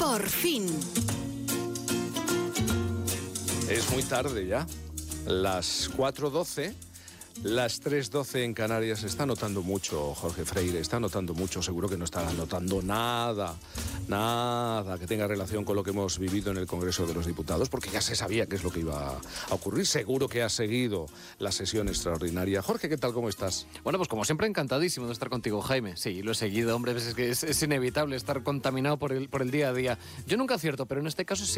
Por fin. Es muy tarde ya. Las 4:12, las 3:12 en Canarias. Está notando mucho, Jorge Freire, está notando mucho. Seguro que no está notando nada que tenga relación con lo que hemos vivido en el Congreso de los Diputados, porque ya se sabía qué es lo que iba a ocurrir. Seguro que ha seguido la sesión extraordinaria. Jorge, ¿qué tal? ¿Cómo estás? Bueno, pues como siempre, encantadísimo de estar contigo, Jaime. Sí, lo he seguido, hombre, es que es inevitable estar contaminado por el día a día. Yo nunca acierto, pero en este caso sí.